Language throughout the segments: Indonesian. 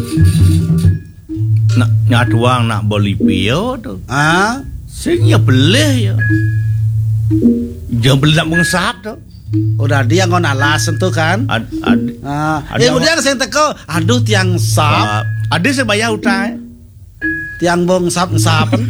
Nak doang nak Bolivia tu. Saya boleh ya. Jangan beli nak mengesap tu. Udah dia ngon alasan tuh kan. Kemudian saya teko, aduh tiang sap. Ada saya bayar utang. Tiang bong sap-sapan.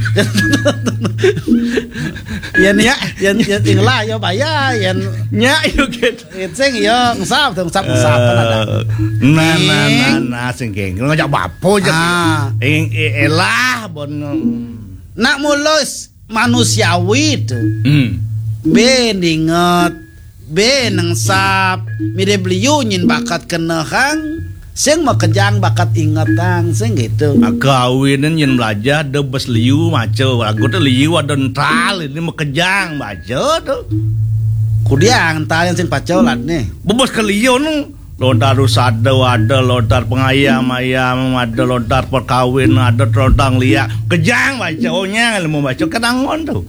Yen tinglah yo bayar yen nya yo gitu. Sing yo ngesap ada. Nah sing geng ngajak bapo je. Elah bon. Nak mulus manusiawi tuh. Ben inget benang sap mide beliau nyin bakat kenehang sing mau kejang bakat ingetang sing gitu kawinan nyin belajar de bes liu maco lagu tu liu ada ntal ini mau kejang baca tu kudiang ental yang sing pacolat nih bebas ke liu nu lontar rusada ada lontar pengayam ayam ada lontar perkawin ada trontang liak kejang baca ohnya mau baca kenangon tu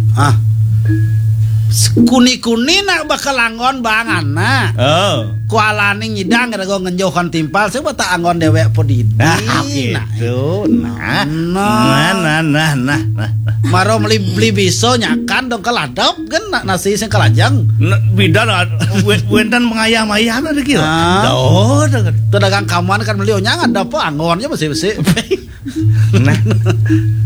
kuni nak bakal anggon bang anak kualani nyidang gara ngenjohan timpal saya bata anggon dewek podidi gitu nah maro beli biso nyakan dong keladap kan nasi sing kelajang bidan wendan mengayam-ayam ada kira tuh dagang kamuan kan beliau nyangan dapat anggonnya masih nah